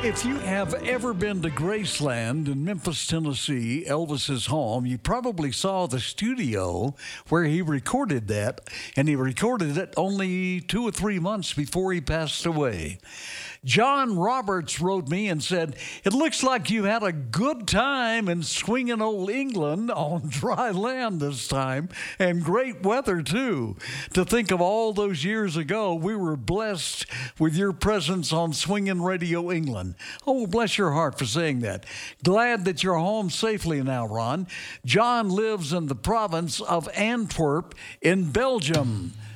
If you have ever been to Graceland in Memphis, Tennessee, Elvis's home, you probably saw the studio where he recorded that, and he recorded it only 2 or 3 months before he passed away. John Roberts wrote me and said, "It looks like you had a good time in swinging old England on dry land this time, and great weather too. To think of all those years ago, we were blessed with your presence on Swinging Radio England." Oh, bless your heart for saying that. Glad that you're home safely now, Ron. John lives in the province of Antwerp in Belgium.